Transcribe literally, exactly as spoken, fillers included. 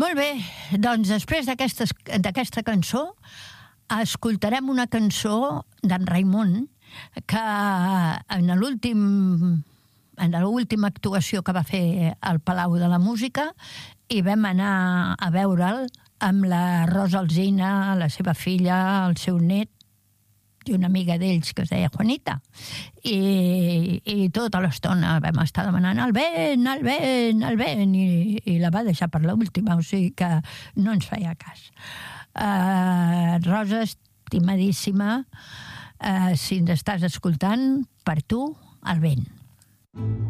Molt bé, doncs després d'aquesta cançó escoltarem una cançó d'en Raimon que en l'últim en l'última actuació que va fer al Palau de la Música hi vam anar a veure'l amb la Rosa Alsina, la seva filla, el seu net i una amiga d'ells que es deia Juanita. I, i tota l'estona vam estar demanant el vent, el vent, el vent, i, i la va deixar per l'última, o sigui que no ens feia cas. Uh, Rosa, estimadíssima, uh, si ens estàs escoltant, per tu, el vent.